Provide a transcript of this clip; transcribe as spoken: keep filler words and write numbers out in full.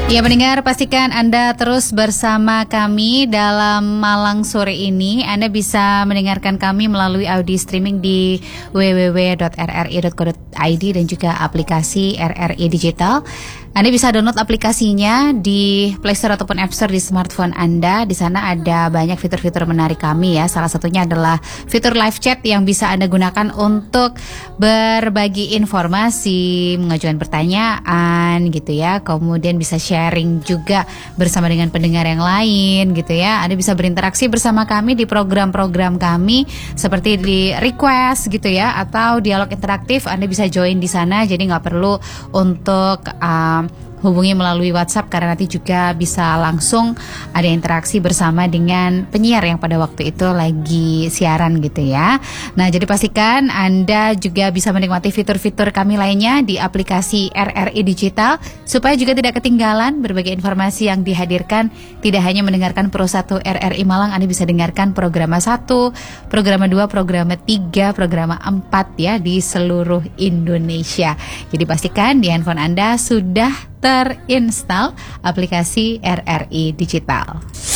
Ya pendengar, pastikan Anda terus bersama kami dalam Malang sore ini. Anda bisa mendengarkan kami melalui audio streaming di w w w dot r r i dot co dot i d dan juga aplikasi R R I Digital. Anda bisa download aplikasinya di Play Store ataupun App Store di smartphone Anda. Di sana ada banyak fitur-fitur menarik kami ya. Salah satunya adalah fitur live chat yang bisa Anda gunakan untuk berbagi informasi, mengajukan pertanyaan gitu ya. Kemudian bisa sharing juga bersama dengan pendengar yang lain gitu ya. Anda bisa berinteraksi bersama kami di program-program kami seperti di request gitu ya, atau dialog interaktif. Anda bisa join di sana, jadi nggak perlu untuk um, hubungi melalui WhatsApp karena nanti juga bisa langsung ada interaksi bersama dengan penyiar yang pada waktu itu lagi siaran gitu ya. Nah, jadi pastikan Anda juga bisa menikmati fitur-fitur kami lainnya di aplikasi R R I Digital supaya juga tidak ketinggalan berbagai informasi yang dihadirkan. Tidak hanya mendengarkan Pro satu R R I Malang, Anda bisa dengarkan program satu, program dua, program tiga, program empat ya di seluruh Indonesia. Jadi pastikan di handphone Anda sudah terinstall aplikasi R R I Digital.